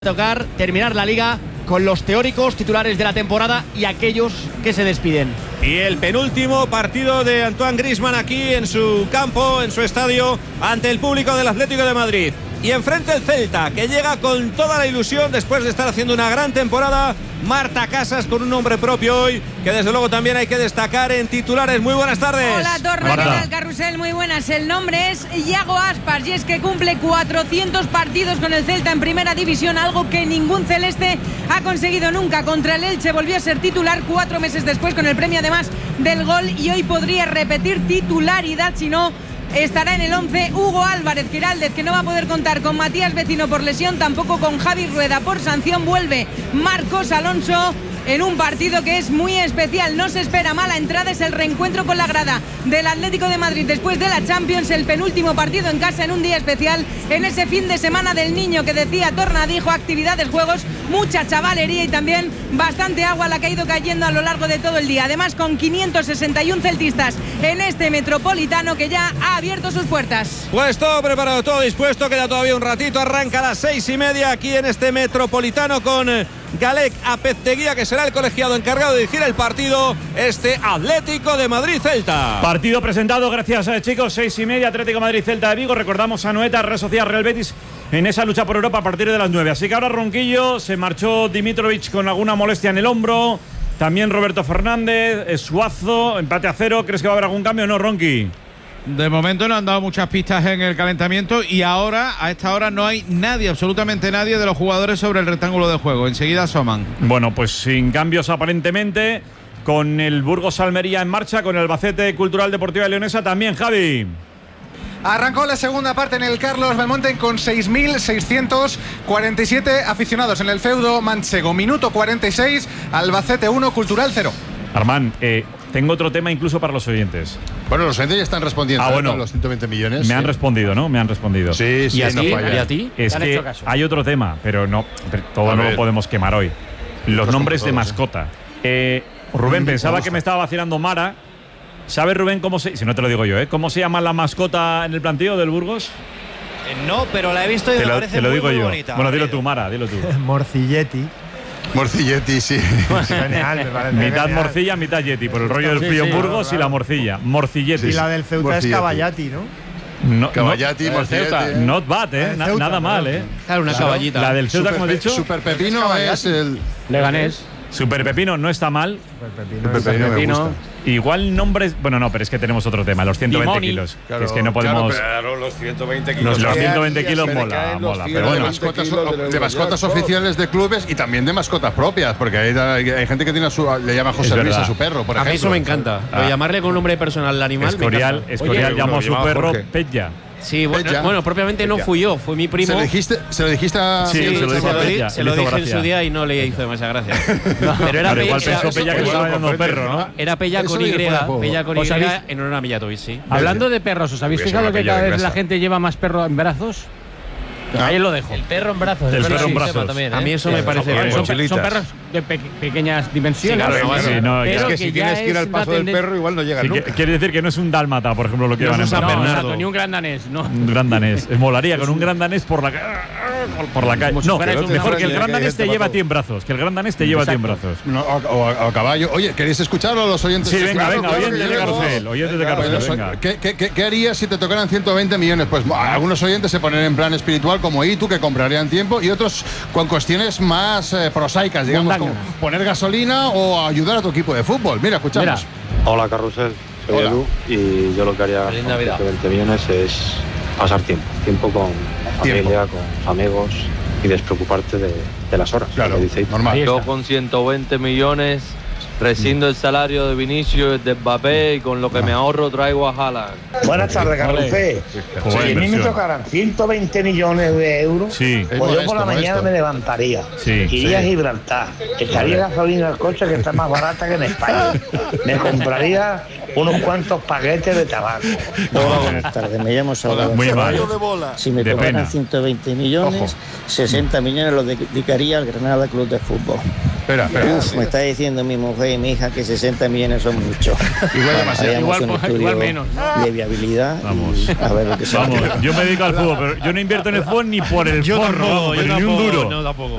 Tocar terminar la liga con los teóricos titulares de la temporada y aquellos que se despiden. Y el penúltimo partido de Antoine Griezmann aquí en su campo, en su estadio, ante el público del Atlético de Madrid. Y enfrente el Celta, que llega con toda la ilusión después de estar haciendo una gran temporada. Marta Casas con un nombre propio hoy, que desde luego también hay que destacar en titulares. Muy buenas tardes. Hola, Torre, ¿qué tal, Carrusel? Muy buenas. El nombre es Iago Aspas y es que cumple 400 partidos con el Celta en primera división, algo que ningún celeste ha conseguido nunca. Contra el Elche volvió a ser titular 4 meses después con el premio además del gol y hoy podría repetir titularidad si no estará en el 11 Hugo Álvarez. Giraldez, que no va a poder contar con Matías Vecino por lesión, tampoco con Javi Rueda por sanción. Vuelve Marcos Alonso en un partido que es muy especial. No se espera mala entrada, es el reencuentro con la grada del Atlético de Madrid después de la Champions, el penúltimo partido en casa en un día especial, en ese fin de semana del niño que decía Tornadijo, actividades, juegos, mucha chavalería y también bastante agua la que ha ido cayendo a lo largo de todo el día. Además, con 561 celtistas en este Metropolitano que ya ha abierto sus puertas. Pues todo preparado, todo dispuesto, queda todavía un ratito, arranca a las 6:30 aquí en este Metropolitano con Galec Apezteguía, que será el colegiado encargado de dirigir el partido, este Atlético de Madrid-Celta. Partido presentado, gracias chicos, 6:30, Atlético de Madrid-Celta de Vigo. Recordamos a Noeta, Real Sociedad, Real Betis en esa lucha por Europa a partir de las 9. Así que ahora Ronquillo, se marchó Dimitrovic con alguna molestia en el hombro, también Roberto Fernández, Suazo, empate a 0. ¿Crees que va a haber algún cambio o no, Ronqui? De momento no han dado muchas pistas en el calentamiento y ahora, a esta hora, no hay nadie, absolutamente nadie de los jugadores sobre el rectángulo de juego. Enseguida asoman. Bueno, pues sin cambios aparentemente, con el Burgos Almería en marcha, con el Albacete Cultural Deportiva Leonesa también, Javi. Arrancó la segunda parte en el Carlos Belmonte con 6.647 aficionados en el feudo manchego. Minuto 46, Albacete 1, Cultural 0. Armán, tengo otro tema incluso para los oyentes. Bueno, los oyentes ya están respondiendo bueno, los 120 millones. Me han respondido, ¿no? Me han respondido. Sí, ¿Y a no ti? falla. ¿Y a ti? Es que hay otro tema, pero no, todo no lo podemos quemar hoy. Los nombres de mascota. Rubén, pensaba que me estaba vacilando Mara. ¿Sabes, Rubén, cómo se...? Si no te lo digo yo, ¿cómo se llama la mascota en el planteo del Burgos? No, pero la he visto y me parece te lo digo muy yo. bonita. Bueno, dilo tú, Mara, dilo tú. Morcilletti. Morcilletti, sí. Genial, me parece. Mitad genial. morcilla, mitad yeti, por el rollo del frío en Burgos claro. Y la morcilla. Morcilletti. Y la del Ceuta Morcilletti. es Caballati, ¿no? Caballati, Morcilletti. Not bad, nada mal, Claro, una caballita. La del Ceuta, como he dicho. Super Pepino es el Leganés. Super Pepino no está mal. Super Pepino. Igual nombres. Bueno, no, pero es que tenemos otro tema, los 120 kilos. Claro, que es que no podemos. Claro, los 120 kilos. Los 120 kilos mola. Pero bueno, de mascotas oficiales de clubes y también de mascotas propias, porque hay gente que tiene le llama José Luis a su perro, por ejemplo. A mí eso me encanta. Llamarle con un nombre personal al animal. Escorial llamó a su perro Pella. Sí, bueno, propiamente no fui yo, fue mi primo. ¿Se lo dijiste a.? Sí, se lo dije a se lo dije en su día y no le hizo demasiada gracia. Pero era Pella. Igual pensó Pella que estaba llamando perro, ¿no? Era Pella con Y, Pella con Y en honor a Mijatovic, sí. Hablando de perros, ¿os habéis fijado que cada vez la gente lleva más perro en brazos? Ahí lo dejo. El perro en brazos. El perro en brazos. También, A mí eso me parece bien. Son perros de pequeñas dimensiones. Es que si tienes que ir al paso del perro, igual no llegas nunca. Quiere decir que no es un dálmata, por ejemplo, lo que llevan en San Bernardo. Ni un gran danés, no. Un gran danés. Molaría con un gran danés por la calle. No, mejor que el gran danés te lleva a ti en brazos. Que el gran danés te lleva a ti en brazos. O a caballo. Oye, ¿queréis escucharlo a los oyentes? Sí, venga, oyentes de Carrusel. Oyentes de Carrusel, venga. ¿Qué harías si te tocaran 120 millones? Pues algunos oyentes se ponen en plan espiritual como Itu, que comprarían tiempo, y otros con cuestiones más prosaicas, digamos, como poner gasolina o ayudar a tu equipo de fútbol. Mira, escuchamos. Hola, Carrusel. Soy Edu y yo lo que haría con 120 millones es pasar tiempo con familia, con amigos y despreocuparte de las horas. Claro, dice normal. Yo con 120 millones rescindo el salario de Vinicius, de Mbappé, y con lo que me ahorro traigo a Haaland. Buenas tardes, Carrusel. Si a mí me tocaran 120 millones de euros, pues yo por la mañana me levantaría, iría a Gibraltar, echaría gasolina al coche, que está más barata que en España, me compraría unos cuantos paquetes de tabaco. Hola, buenas tardes, me llamo Salvador. Muy mal. Si me tocaran 120 millones, 60 millones los dedicaría al Granada Club de Fútbol. Espera. Uf, me está diciendo mi mujer y mi hija que 60 millones son mucho. Igual menos. De viabilidad. Vamos. A ver lo que se Vamos, yo me dedico al fútbol, pero yo no invierto en el fútbol ni por el forro, ni un duro. No, tampoco.